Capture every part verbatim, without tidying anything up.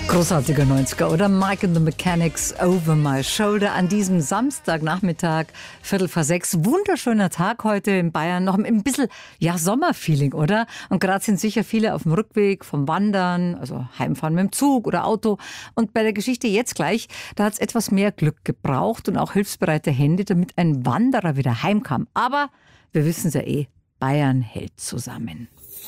Großartiger neunziger, oder? Mike and the Mechanics, Over My Shoulder. An diesem Samstagnachmittag, Viertel vor sechs. Wunderschöner Tag heute in Bayern. Noch ein bisschen, ja, Sommerfeeling, oder? Und gerade sind sicher viele auf dem Rückweg vom Wandern, also heimfahren mit dem Zug oder Auto. Und bei der Geschichte jetzt gleich, da hat es etwas mehr Glück gebraucht und auch hilfsbereite Hände, damit ein Wanderer wieder heimkam. Aber wir wissen es ja eh, Bayern hält zusammen.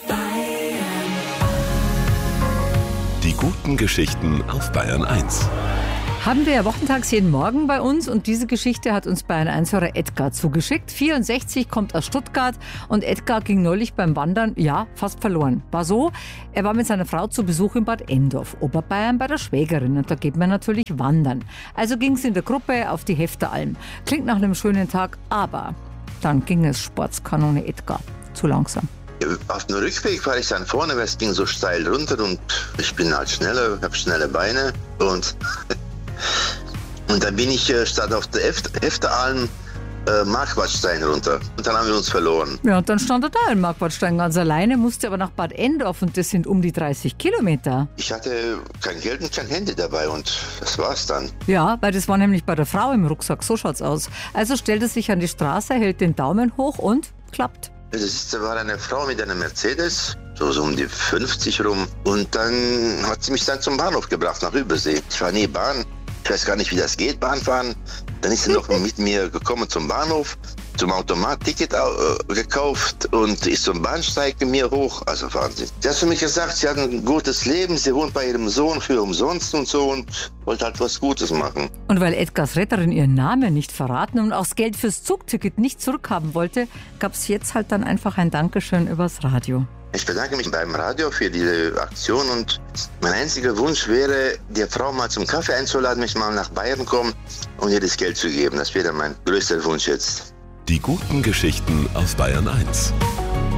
Die guten Geschichten auf Bayern eins. Haben wir ja wochentags jeden Morgen bei uns und diese Geschichte hat uns Bayern eins-Hörer Edgar zugeschickt. vierundsechzig, kommt aus Stuttgart und Edgar ging neulich beim Wandern, ja, fast verloren. War so, er war mit seiner Frau zu Besuch in Bad Endorf, Oberbayern, bei der Schwägerin und da geht man natürlich wandern. Also ging es in der Gruppe auf die Hefteralm. Klingt nach einem schönen Tag, aber dann ging es Sportskanone Edgar zu langsam. Auf dem Rückweg war ich dann vorne, weil es ging so steil runter und ich bin halt schneller, habe schnelle Beine und, und dann bin ich äh, statt auf der Hefteralm äh, Marquardstein runter und dann haben wir uns verloren. Ja, und dann stand er da in Marquardstein ganz alleine, musste aber nach Bad Endorf und das sind um die dreißig Kilometer. Ich hatte kein Geld und kein Handy dabei und das war's dann. Ja, weil das war nämlich bei der Frau im Rucksack, so schaut's aus. Also stellt er sich an die Straße, hält den Daumen hoch und klappt. Das ist, da war eine Frau mit einem Mercedes, so, so um die fünfzig rum. Und dann hat sie mich dann zum Bahnhof gebracht, nach Übersee. Ich war nie Bahn, ich weiß gar nicht, wie das geht, Bahn fahren. Dann ist sie noch mit mir gekommen zum Bahnhof, zum Automat, Ticket äh, gekauft und ist zum Bahnsteig mit mir hoch. Also Wahnsinn. Sie hat zu mir gesagt, sie hat ein gutes Leben, sie wohnt bei ihrem Sohn für umsonst und so und wollte halt was Gutes machen. Und weil Edgars Retterin ihren Namen nicht verraten und auch das Geld fürs Zugticket nicht zurückhaben wollte, gab es jetzt halt dann einfach ein Dankeschön übers Radio. Ich bedanke mich beim Radio für diese Aktion und mein einziger Wunsch wäre, die Frau mal zum Kaffee einzuladen, mich mal nach Bayern kommen und ihr das Geld zu geben. Das wäre mein größter Wunsch jetzt. Die guten Geschichten auf Bayern eins.